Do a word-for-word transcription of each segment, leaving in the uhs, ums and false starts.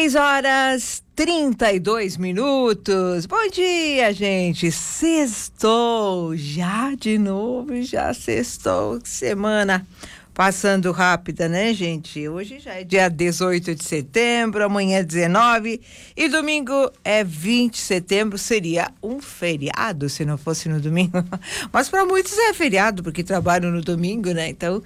seis horas trinta e dois minutos. Bom dia, gente. Sextou. Já de novo, já sextou. Semana passando rápida, né, gente? Hoje já é dia dezoito de setembro, amanhã é dezenove e domingo é vinte de setembro. Seria um feriado se não fosse no domingo. Mas para muitos é feriado porque trabalham no domingo, né? Então,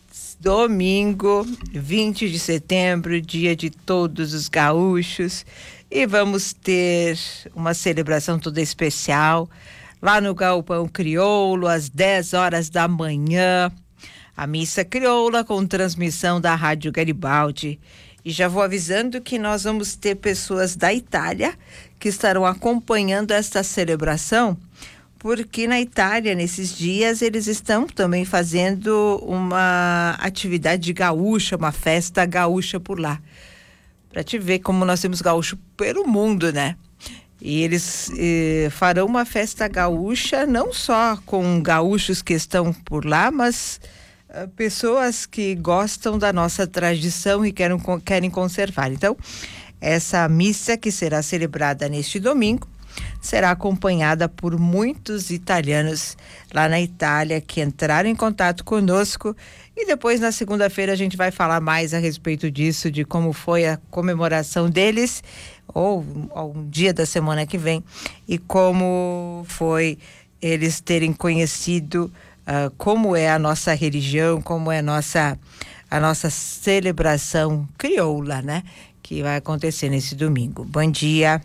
domingo, vinte de setembro, dia de todos os gaúchos, e vamos ter uma celebração toda especial lá no Galpão Crioulo, às dez horas da manhã, a missa crioula com transmissão da Rádio Garibaldi. E já vou avisando que nós vamos ter pessoas da Itália que estarão acompanhando esta celebração, porque na Itália, nesses dias, eles estão também fazendo uma atividade gaúcha, uma festa gaúcha por lá. Para te ver como nós temos gaúcho pelo mundo, né? E eles eh, farão uma festa gaúcha, não só com gaúchos que estão por lá, mas uh, pessoas que gostam da nossa tradição e querem, querem conservar. Então, essa missa que será celebrada neste domingo será acompanhada por muitos italianos lá na Itália que entraram em contato conosco, e depois na segunda-feira a gente vai falar mais a respeito disso, de como foi a comemoração deles, ou um dia da semana que vem, e como foi eles terem conhecido uh, como é a nossa religião, como é a nossa, a nossa celebração crioula, né? Que vai acontecer nesse domingo. Bom dia,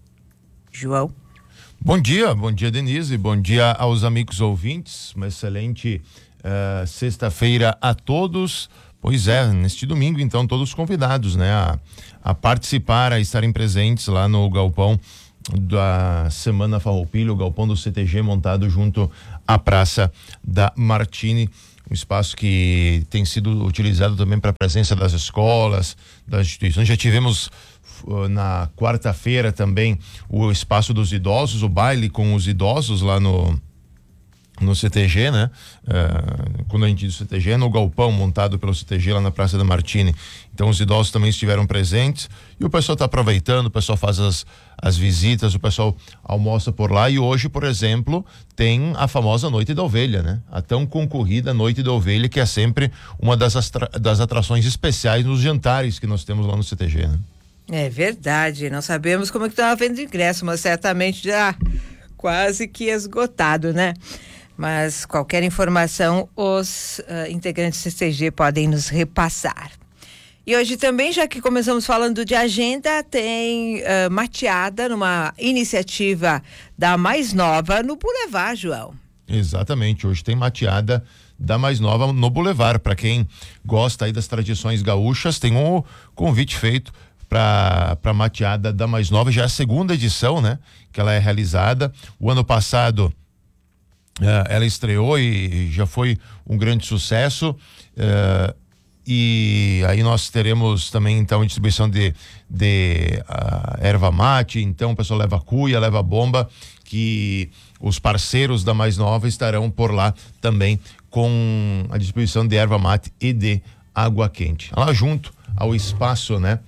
João. Bom dia, bom dia, Denise, bom dia aos amigos ouvintes, uma excelente uh, sexta-feira a todos. Pois é, neste domingo, então, todos convidados, né, a, a participar, a estarem presentes lá no galpão da Semana Farroupilha, o galpão do C T G montado junto à Praça da Martini, um espaço que tem sido utilizado também para a presença das escolas, das instituições. Já tivemos na quarta-feira também o espaço dos idosos, o baile com os idosos lá no no C T G, né? Uh, quando a gente diz C T G, é no galpão montado pelo C T G lá na Praça da Martini. Então os idosos também estiveram presentes e o pessoal está aproveitando, o pessoal faz as, as visitas, o pessoal almoça por lá. E hoje, por exemplo, tem a famosa Noite da Ovelha, né? A tão concorrida Noite da Ovelha, que é sempre uma das, astra, das atrações especiais nos jantares que nós temos lá no C T G, né? É verdade, não sabemos como é que está a venda de ingresso, mas certamente já quase que esgotado, né? Mas qualquer informação os uh, integrantes do C T G podem nos repassar. E hoje também, já que começamos falando de agenda, tem uh, mateada numa iniciativa da Mais Nova no Boulevard, João. Exatamente, hoje tem mateada da Mais Nova no Boulevard. Para quem gosta aí das tradições gaúchas, tem um convite feito para para mateada da Mais Nova. Já é a segunda edição, né, que ela é realizada. O ano passado uh, ela estreou e já foi um grande sucesso, uh, e aí nós teremos também então a distribuição de, de uh, erva mate. Então o pessoal leva cuia, leva bomba, que os parceiros da Mais Nova estarão por lá também com a distribuição de erva mate e de água quente. Lá junto ao espaço, né,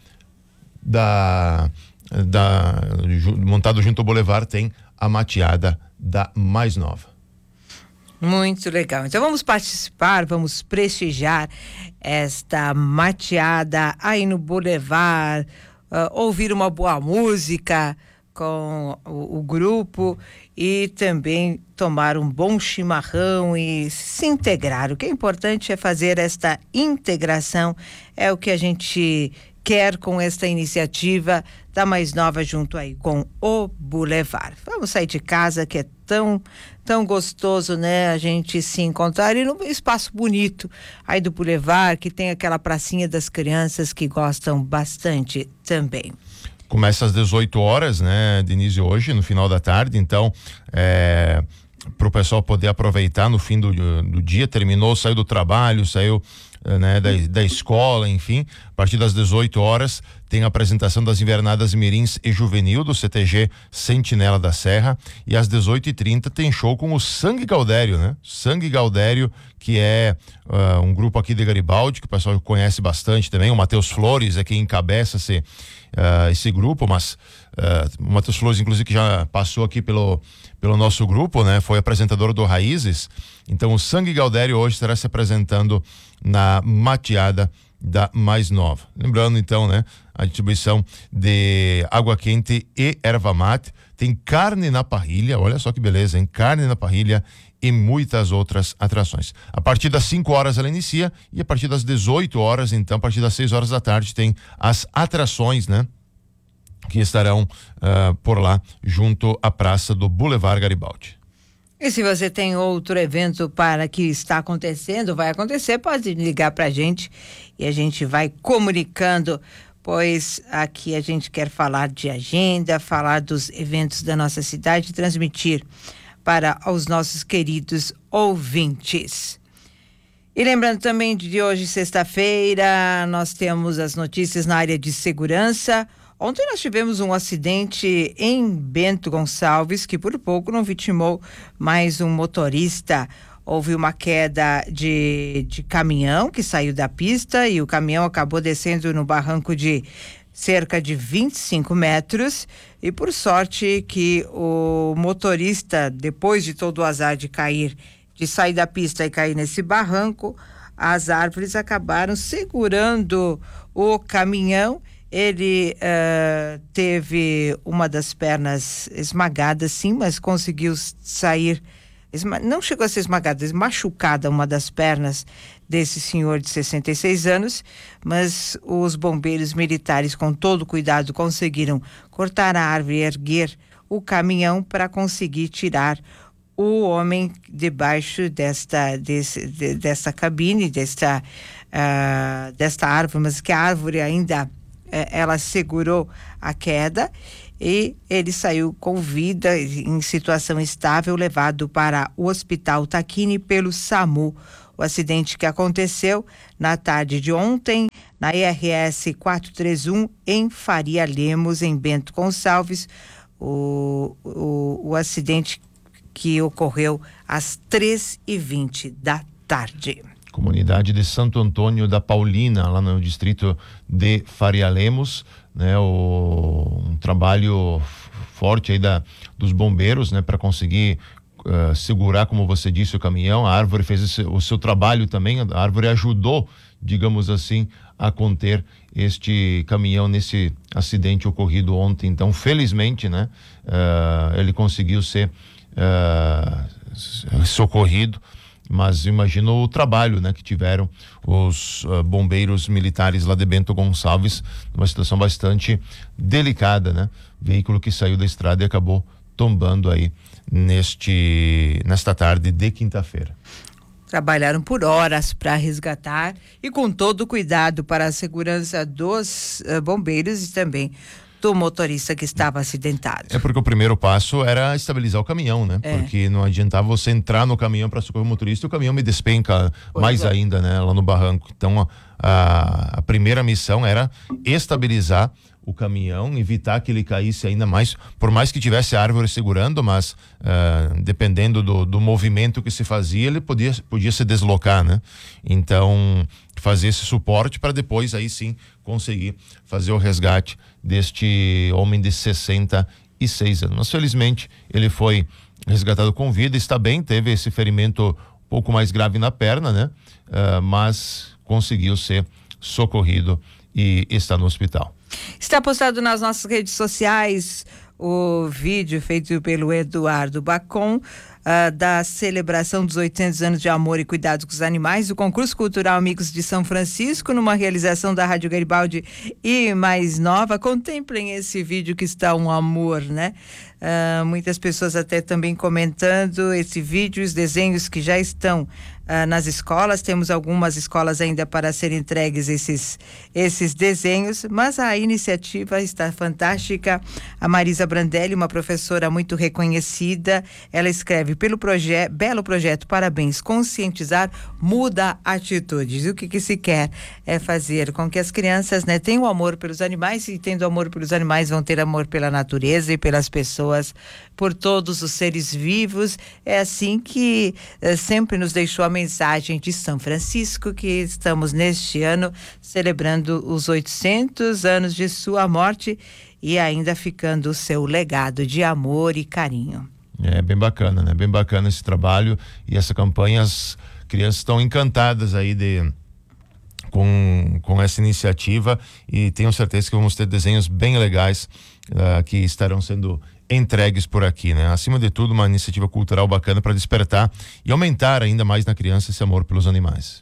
da, da montado junto ao Boulevard, tem a mateada da Mais Nova. Muito legal. Então vamos participar, vamos prestigiar esta mateada aí no Boulevard, uh, ouvir uma boa música com o, o grupo e também tomar um bom chimarrão e se integrar. O que é importante é fazer esta integração, é o que a gente quer com esta iniciativa da Mais Nova junto aí com o Boulevard. Vamos sair de casa, que é tão, tão gostoso, né? A gente se encontrar e num espaço bonito aí do Boulevard, que tem aquela pracinha das crianças que gostam bastante também. Começa às dezoito horas, né, Denise, hoje, no final da tarde. Então, é, para o pessoal poder aproveitar no fim do, do dia, terminou, saiu do trabalho, saiu né, da, da escola, enfim. A partir das dezoito horas tem a apresentação das invernadas mirins e juvenil do C T G Sentinela da Serra, e às dezoito e trinta tem show com o Sangue Gaudério, né? Sangue Gaudério, que é uh, um grupo aqui de Garibaldi, que o pessoal conhece bastante também. O Matheus Flores é quem encabeça esse, uh, esse grupo, mas uh, o Matheus Flores, inclusive, que já passou aqui pelo, pelo nosso grupo, né? Foi apresentador do Raízes. Então o Sangue Gaudério hoje estará se apresentando na mateada da Mais Nova. Lembrando então, né, a distribuição de água quente e erva mate, tem carne na parrilha, olha só que beleza, hein? Carne na parrilha e muitas outras atrações. A partir das cinco horas ela inicia, e a partir das dezoito horas, então, a partir das seis horas da tarde, tem as atrações, né, que estarão uh, por lá, junto à praça do Boulevard Garibaldi. E se você tem outro evento para que está acontecendo, vai acontecer, pode ligar para a gente e a gente vai comunicando, pois aqui a gente quer falar de agenda, falar dos eventos da nossa cidade, transmitir para os nossos queridos ouvintes. E lembrando também de hoje, sexta-feira, nós temos as notícias na área de segurança. Ontem nós tivemos um acidente em Bento Gonçalves, que por pouco não vitimou mais um motorista. Houve uma queda de, de caminhão que saiu da pista, e o caminhão acabou descendo no barranco de cerca de vinte e cinco metros, e por sorte que o motorista, depois de todo o azar de cair, de sair da pista e cair nesse barranco, as árvores acabaram segurando o caminhão. Ele uh, teve uma das pernas esmagada, sim, mas conseguiu sair, esma- não chegou a ser esmagada, machucada uma das pernas desse senhor de sessenta e seis anos, mas os bombeiros militares, com todo cuidado, conseguiram cortar a árvore e erguer o caminhão para conseguir tirar o homem debaixo desta, desse, de, desta cabine, desta, uh, desta árvore, mas que a árvore ainda... ela segurou a queda e ele saiu com vida, em situação estável, levado para o Hospital Taquini pelo SAMU. O acidente que aconteceu na tarde de ontem, na I R S quatrocentos e trinta e um, em Faria Lemos, em Bento Gonçalves, o, o, o acidente que ocorreu às três e vinte da tarde. Comunidade de Santo Antônio da Paulina, lá no distrito de Faria Lemos, né? O, um trabalho forte aí da, dos bombeiros, né? Para conseguir uh, segurar, como você disse, o caminhão. A árvore fez esse, o seu trabalho também, a árvore ajudou, digamos assim, a conter este caminhão nesse acidente ocorrido ontem. Então, felizmente, né? Uh, ele conseguiu ser uh, socorrido. Mas imagino o trabalho, né, que tiveram os uh, bombeiros militares lá de Bento Gonçalves, numa situação bastante delicada, né? Veículo que saiu da estrada e acabou tombando aí neste, nesta tarde de quinta-feira. Trabalharam por horas para resgatar e com todo cuidado para a segurança dos uh, bombeiros e também do motorista que estava acidentado. É porque o primeiro passo era estabilizar o caminhão, né? É. Porque não adiantava você entrar no caminhão para socorrer o motorista e o caminhão me despenca pois mais é. ainda, né? Lá no barranco. Então, a, a primeira missão era estabilizar o caminhão, evitar que ele caísse ainda mais, por mais que tivesse a árvore segurando, mas uh, dependendo do, do movimento que se fazia, ele podia, podia se deslocar, né? Então, fazer esse suporte para depois aí sim conseguir fazer o resgate deste homem de sessenta e seis anos. Mas felizmente ele foi resgatado com vida, está bem, teve esse ferimento um pouco mais grave na perna, né? Uh, mas conseguiu ser socorrido e está no hospital. Está postado nas nossas redes sociais o vídeo feito pelo Eduardo Bacon uh, da celebração dos oitocentos anos de amor e cuidados com os animais do concurso cultural Amigos de São Francisco, numa realização da Rádio Garibaldi e Mais Nova. Contemplem esse vídeo que está um amor, né? Uh, muitas pessoas até também comentando esse vídeo, os desenhos que já estão uh, nas escolas. Temos algumas escolas ainda para serem entregues esses, esses desenhos, mas a iniciativa está fantástica. A Marisa Brandelli, uma professora muito reconhecida, ela escreve: pelo projeto, belo projeto, parabéns, conscientizar muda atitudes. O que que se quer é fazer com que as crianças, né, tenham amor pelos animais, e tendo amor pelos animais vão ter amor pela natureza e pelas pessoas, por todos os seres vivos. É assim que eh, sempre nos deixou a mensagem de São Francisco, que estamos neste ano celebrando os oitocentos anos de sua morte e ainda ficando o seu legado de amor e carinho. É bem bacana, né? Bem bacana esse trabalho e essa campanha. As crianças estão encantadas aí de com, com essa iniciativa, e tenho certeza que vamos ter desenhos bem legais uh, que estarão sendo entregues por aqui, né? Acima de tudo, uma iniciativa cultural bacana para despertar e aumentar ainda mais na criança esse amor pelos animais.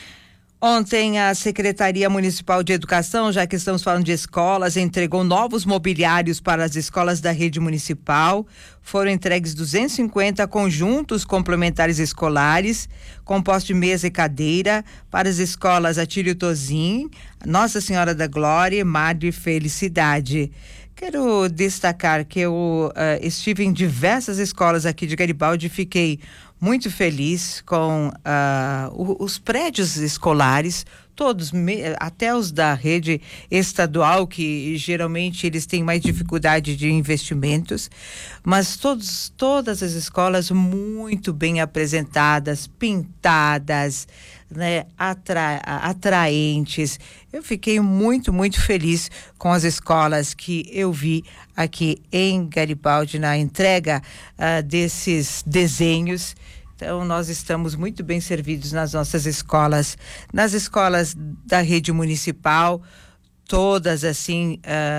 Ontem, a Secretaria Municipal de Educação, já que estamos falando de escolas, entregou novos mobiliários para as escolas da rede municipal. Foram entregues duzentos e cinquenta conjuntos complementares escolares, compostos de mesa e cadeira, para as escolas Atílio Tozin, Nossa Senhora da Glória e Madre Felicidade. Quero destacar que eu uh, estive em diversas escolas aqui de Garibaldi e fiquei muito feliz com uh, o, os prédios escolares, todos, me, até os da rede estadual, que geralmente eles têm mais dificuldade de investimentos, mas todos, todas as escolas muito bem apresentadas, pintadas, né, atra, atraentes. Eu fiquei muito, muito feliz com as escolas que eu vi aqui em Garibaldi na entrega uh, desses desenhos. Então, nós estamos muito bem servidos nas nossas escolas, nas escolas da rede municipal, todas assim,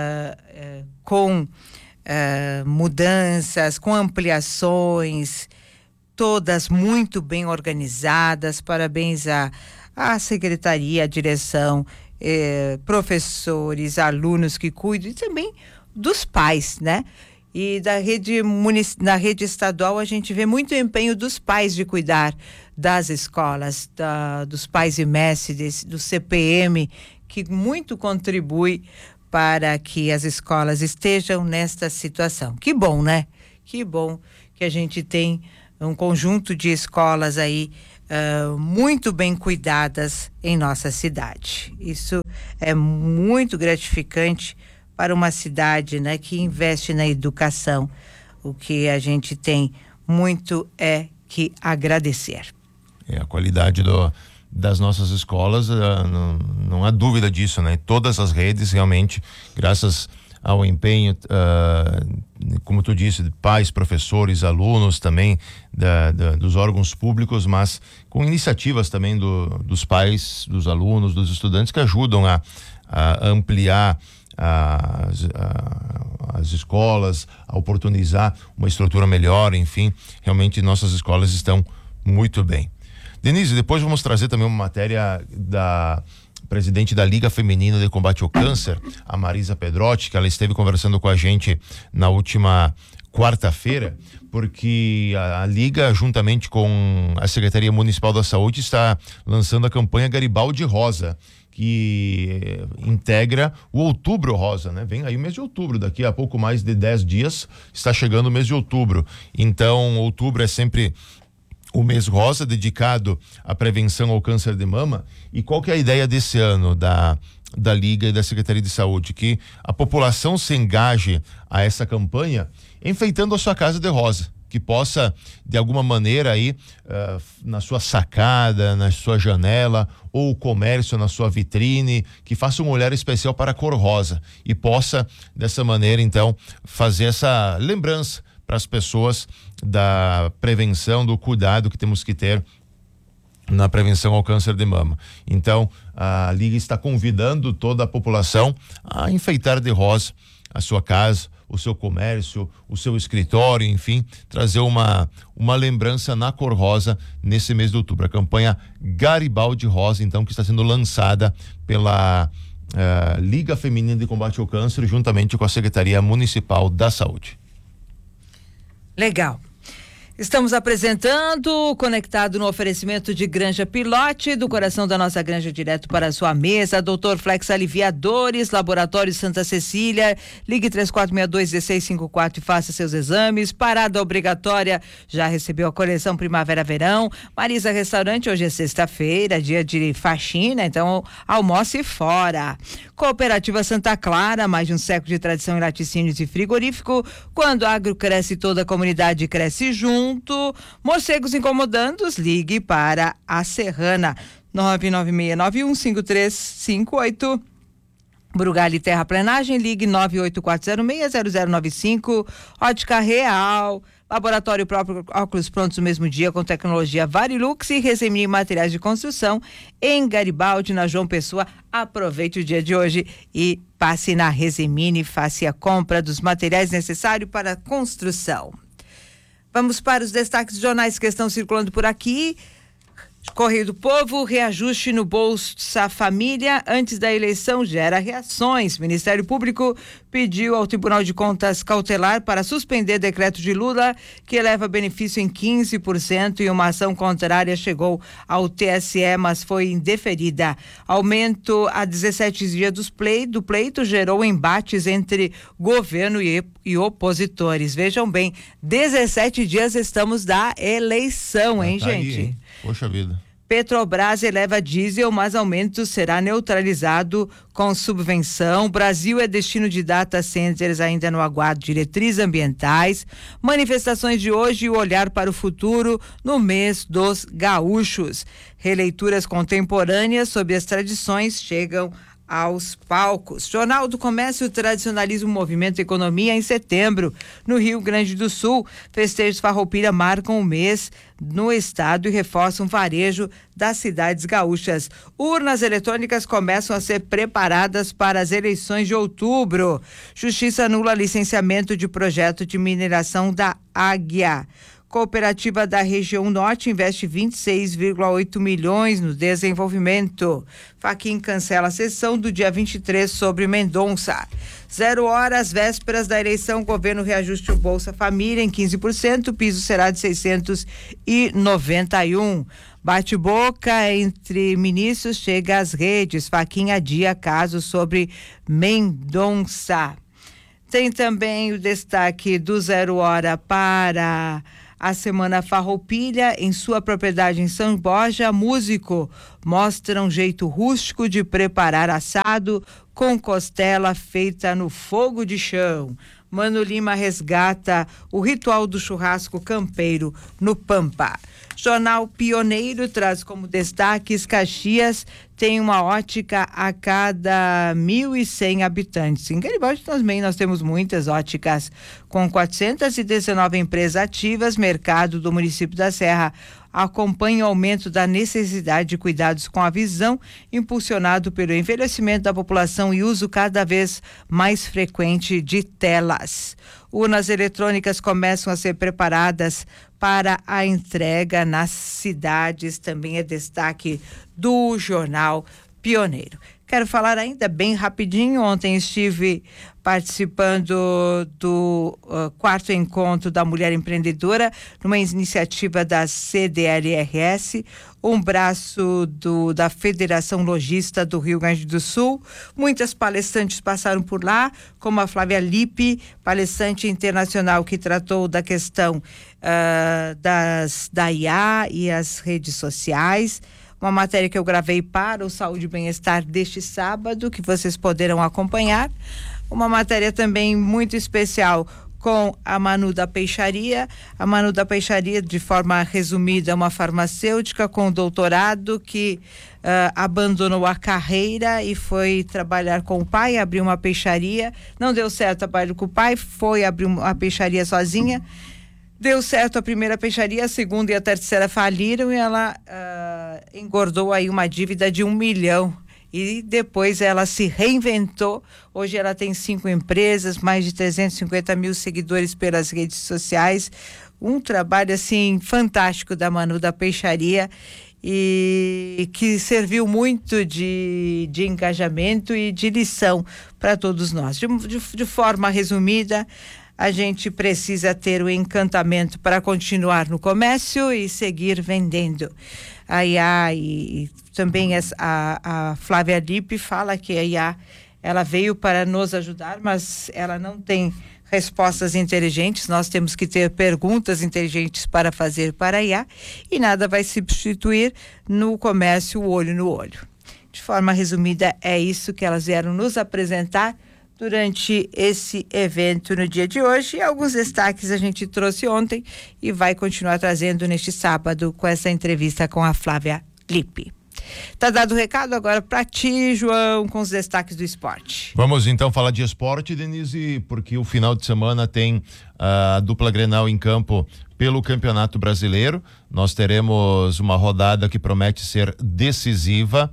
uh, uh, com uh, mudanças, com ampliações, todas muito bem organizadas. Parabéns à, à secretaria, à direção, eh, professores, alunos que cuidam, e também dos pais, né? E da rede munic... na rede estadual a gente vê muito empenho dos pais de cuidar das escolas, da, dos pais e mestres, do C P M, que muito contribui para que as escolas estejam nesta situação. Que bom, né? Que bom que a gente tem um conjunto de escolas aí uh, muito bem cuidadas em nossa cidade. Isso é muito gratificante para uma cidade, né, que investe na educação. O que a gente tem muito é que agradecer. É, a qualidade do, das nossas escolas, uh, não, não há dúvida disso, né? Todas as redes realmente, graças ao empenho, uh, como tu disse, de pais, professores, alunos também, da, da, dos órgãos públicos, mas com iniciativas também do, dos pais, dos alunos, dos estudantes, que ajudam a, a ampliar As, as escolas, a oportunizar uma estrutura melhor. Enfim, realmente nossas escolas estão muito bem. Denise, depois vamos trazer também uma matéria da presidente da Liga Feminina de Combate ao Câncer, a Marisa Pedrotti, que ela esteve conversando com a gente na última quarta-feira, porque a, a Liga, juntamente com a Secretaria Municipal da Saúde, está lançando a campanha Garibaldi Rosa, que eh, integra o Outubro Rosa, né? Vem aí o mês de outubro, daqui a pouco mais de dez dias está chegando o mês de outubro. Então, outubro é sempre o mês rosa, dedicado à prevenção ao câncer de mama. E qual que é a ideia desse ano da da Liga e da Secretaria de Saúde? Que a população se engaje a essa campanha, enfeitando a sua casa de rosa, que possa, de alguma maneira aí, uh, na sua sacada, na sua janela, ou o comércio na sua vitrine, que faça um olhar especial para a cor rosa e possa, dessa maneira, então, fazer essa lembrança para as pessoas da prevenção, do cuidado que temos que ter na prevenção ao câncer de mama. Então, a Liga está convidando toda a população a enfeitar de rosa a sua casa, o seu comércio, o seu escritório, enfim, trazer uma, uma lembrança na cor rosa nesse mês de outubro. A campanha Garibaldi Rosa, então, que está sendo lançada pela uh, Liga Feminina de Combate ao Câncer, juntamente com a Secretaria Municipal da Saúde. Legal. Estamos apresentando, conectado no oferecimento de Granja Pilote, do coração da nossa granja, direto para a sua mesa. Doutor Flex Aliviadores, Laboratório Santa Cecília. Ligue três quatro seis dois, um seis cinco quatro e faça seus exames. Parada obrigatória, já recebeu a coleção Primavera-Verão. Marisa Restaurante, hoje é sexta-feira, dia de faxina, então almoce fora. Cooperativa Santa Clara, mais de um século de tradição em laticínios e frigorífico. Quando agro cresce, toda a comunidade cresce junto. Morcegos incomodando, ligue para a Serrana nove nove seis nove um cinco três cinco oito. Brugali Terraplenagem, ligue nove oito quatro zero seis zero zero nove cinco. Ótica Real, Laboratório próprio, óculos prontos no mesmo dia com tecnologia Varilux e Resemini Materiais de Construção em Garibaldi, na João Pessoa. Aproveite o dia de hoje e passe na Resemini, faça a compra dos materiais necessários para a construção. Vamos para os destaques de jornais que estão circulando por aqui. Correio do Povo, reajuste no Bolsa Família antes da eleição gera reações. Ministério Público pediu ao Tribunal de Contas cautelar para suspender decreto de Lula que eleva benefício em quinze por cento e uma ação contrária chegou ao T S E, mas foi indeferida. Aumento a dezessete dias dos play, do pleito gerou embates entre governo e, e opositores. Vejam bem, dezessete dias estamos da eleição, hein, ah, tá gente? Aí, hein? Poxa vida. Petrobras eleva diesel, mas aumento será neutralizado com subvenção. Brasil é destino de data centers ainda no aguardo de diretrizes ambientais. Manifestações de hoje e o olhar para o futuro no mês dos gaúchos. Releituras contemporâneas sobre as tradições chegam aos palcos. Jornal do Comércio, Tradicionalismo, Movimento e Economia em setembro. No Rio Grande do Sul, festejos Farroupilha marcam o mês no estado e reforçam o varejo das cidades gaúchas. Urnas eletrônicas começam a ser preparadas para as eleições de outubro. Justiça anula licenciamento de projeto de mineração da Águia. Cooperativa da região norte investe vinte e seis vírgula oito milhões no desenvolvimento. Fachin cancela a sessão do dia vinte e três sobre Mendonça. Zero horas, vésperas da eleição, governo reajuste o Bolsa Família em quinze por cento, o piso será de seiscentos e noventa e um. Bate-boca entre ministros chega às redes. Fachin adia caso sobre Mendonça. Tem também o destaque do Zero Hora para a Semana Farroupilha. Em sua propriedade em São Borja, músico mostra um jeito rústico de preparar assado com costela feita no fogo de chão. Mano Lima resgata o ritual do churrasco campeiro no Pampa. Jornal Pioneiro traz como destaques: Caxias tem uma ótica a cada mil e cem habitantes. Em Garibaldi também nós temos muitas óticas, com quatrocentas e dezenove empresas ativas. Mercado do município da Serra acompanha o aumento da necessidade de cuidados com a visão, impulsionado pelo envelhecimento da população e uso cada vez mais frequente de telas. Urnas eletrônicas começam a ser preparadas para a entrega nas cidades, também é destaque do Jornal Pioneiro. Quero falar ainda bem rapidinho, ontem estive participando do uh, quarto encontro da Mulher Empreendedora, numa iniciativa da C D L R S, um braço do, da Federação Logista do Rio Grande do Sul. Muitas palestrantes passaram por lá, como a Flávia Lippe, palestrante internacional que tratou da questão uh, das, da I A e as redes sociais. Uma matéria que eu gravei para o Saúde e Bem-Estar deste sábado, que vocês poderão acompanhar. Uma matéria também muito especial com a Manu da Peixaria. A Manu da Peixaria, de forma resumida, é uma farmacêutica com doutorado que uh, abandonou a carreira e foi trabalhar com o pai, abriu uma peixaria. Não deu certo trabalho com o pai, foi abrir uma peixaria sozinha. Deu certo a primeira peixaria, a segunda e a terceira faliram e ela uh, engordou aí uma dívida de um milhão. E depois ela se reinventou. Hoje ela tem cinco empresas, mais de trezentos e cinquenta mil seguidores pelas redes sociais. Um trabalho assim fantástico da Manu da Peixaria e que serviu muito de, de engajamento e de lição para todos nós. De, de, de forma resumida, a gente precisa ter o encantamento para continuar no comércio e seguir vendendo. A I A e, e também a, a Flávia Lippe fala que a I A ela veio para nos ajudar, mas ela não tem respostas inteligentes, nós temos que ter perguntas inteligentes para fazer para a I A e nada vai substituir no comércio o olho no olho. De forma resumida, é isso que elas vieram nos apresentar durante esse evento no dia de hoje. E alguns destaques a gente trouxe ontem e vai continuar trazendo neste sábado com essa entrevista com a Flávia Lippe. Tá dado o recado agora para ti, João, com os destaques do esporte. Vamos então falar de esporte, Denise, porque o final de semana tem a dupla Grenal em campo pelo Campeonato Brasileiro. Nós teremos uma rodada que promete ser decisiva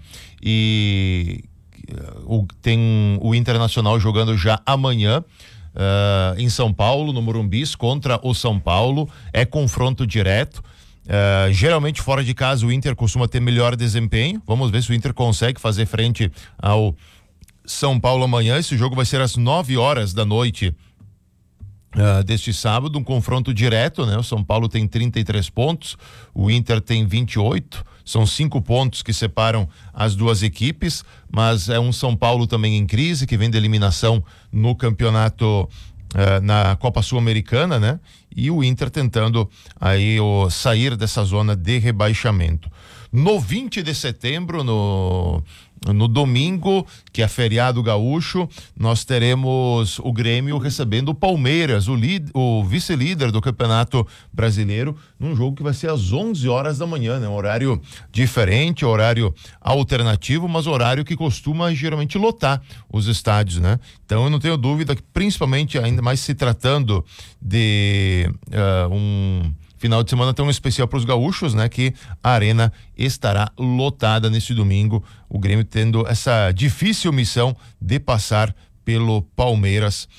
e o, tem o Internacional jogando já amanhã uh, em São Paulo, no Morumbis, contra o São Paulo. É confronto direto. Uh, geralmente fora de casa o Inter costuma ter melhor desempenho. Vamos ver se o Inter consegue fazer frente ao São Paulo amanhã. Esse jogo vai ser às nove horas da noite uh, deste sábado, um confronto direto, né? O São Paulo tem trinta e três pontos, o Inter tem vinte e oito, são cinco pontos que separam as duas equipes, mas é um São Paulo também em crise, que vem de eliminação no campeonato Uh, na Copa Sul-Americana, né? E o Inter tentando aí o, sair dessa zona de rebaixamento. No vinte de setembro, no, no domingo, que é feriado gaúcho, nós teremos o Grêmio recebendo o Palmeiras, o, líder, o vice-líder do Campeonato Brasileiro, num jogo que vai ser às onze horas da manhã, né? Um horário diferente, horário alternativo, mas horário que costuma geralmente lotar os estádios, né? Então eu não tenho dúvida que, principalmente ainda mais se tratando de uh, um final de semana tão especial para os gaúchos, né? Que a arena estará lotada neste domingo, o Grêmio tendo essa difícil missão de passar pelo Palmeiras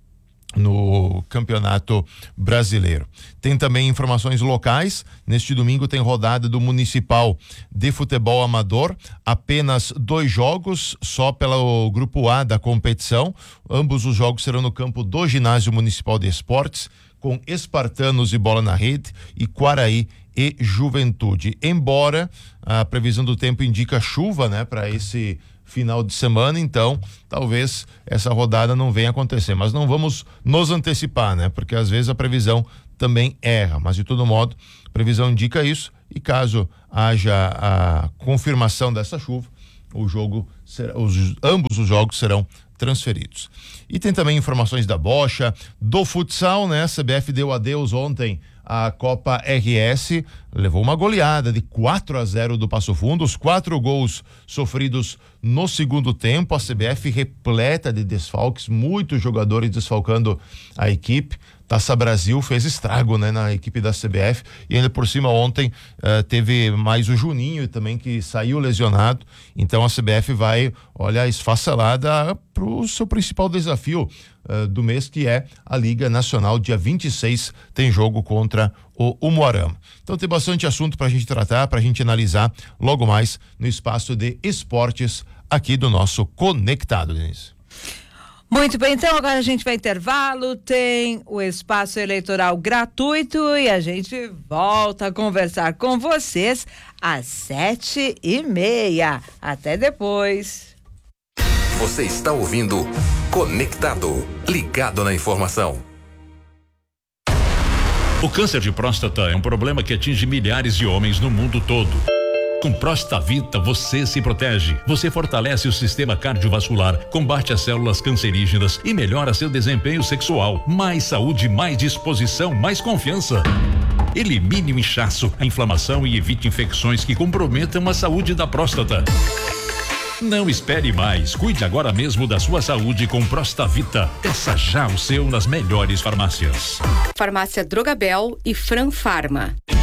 no Campeonato Brasileiro. Tem também informações locais. Neste domingo tem rodada do Municipal de Futebol Amador, apenas dois jogos, só pelo grupo A da competição. Ambos os jogos serão no campo do Ginásio Municipal de Esportes, com Espartanos e Bola na Rede e Quaraí e Juventude. Embora a previsão do tempo indica chuva, né, para esse final de semana, então talvez essa rodada não venha acontecer, mas não vamos nos antecipar, né, porque às vezes a previsão também erra, mas de todo modo a previsão indica isso e caso haja a confirmação dessa chuva, o jogo será, os, ambos os jogos serão transferidos. E tem também informações da bocha, do futsal, né? A C B F deu adeus ontem à Copa R S, levou uma goleada de quatro a zero do Passo Fundo, os quatro gols sofridos no segundo tempo, a C B F repleta de desfalques, muitos jogadores desfalcando a equipe. Taça Brasil fez estrago, né, na equipe da C B F e ainda por cima ontem uh, teve mais o Juninho também que saiu lesionado, então a C B F vai, olha, esfacelada pro seu principal desafio uh, do mês, que é a Liga Nacional. Dia vinte e seis tem jogo contra o Umuarama. Então tem bastante assunto pra gente tratar, pra gente analisar logo mais no espaço de esportes aqui do nosso Conectado, Denise. Muito bem, então agora a gente vai intervalo, tem o espaço eleitoral gratuito e a gente volta a conversar com vocês às sete e meia. Até depois. Você está ouvindo Conectado, ligado na informação. O câncer de próstata é um problema que atinge milhares de homens no mundo todo. Com Prostavita você se protege, você fortalece o sistema cardiovascular, combate as células cancerígenas e melhora seu desempenho sexual. Mais saúde, mais disposição, mais confiança. Elimine o inchaço, a inflamação e evite infecções que comprometam a saúde da próstata. Não espere mais, cuide agora mesmo da sua saúde com Prostavita. Peça já o seu nas melhores farmácias. Farmácia Drogabel e Fran Farma.